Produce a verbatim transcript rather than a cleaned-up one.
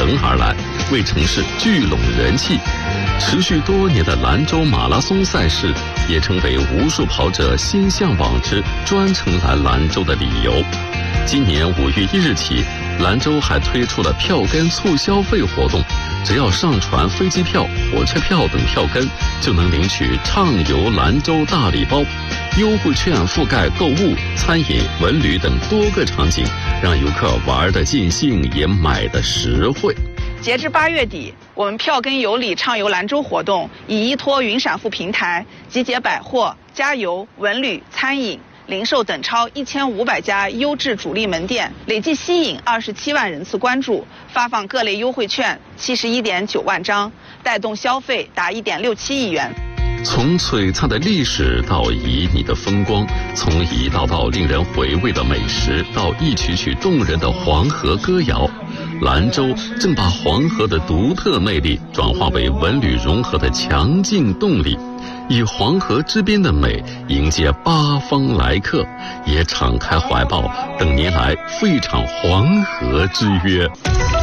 城而来，为城市聚拢人气。持续多年的兰州马拉松赛事，也成为无数跑者心向往之专程来兰州的理由。今年五月一日起，兰州还推出了票根促消费活动，只要上传飞机票、火车票等票根，就能领取畅游兰州大礼包。优惠券覆盖购物、餐饮、文旅等多个场景，让游客玩得尽兴，也买得实惠。 截至八月底，我们票根有礼畅游兰州活动已依托云闪付平台，集结百货、加油、文旅、餐饮、零售等超一千五百家优质主力门店，累计吸引二十七万人次关注，发放各类优惠券七十一点九万张，带动消费达一点六七亿元。 从璀璨的历史到旖旎的风光，从一道道令人回味的美食到一曲曲动人的黄河歌谣，兰州正把黄河的独特魅力转化为文旅融合的强劲动力，以黄河之滨的美迎接八方来客，也敞开怀抱，等您来赴一场黄河之约。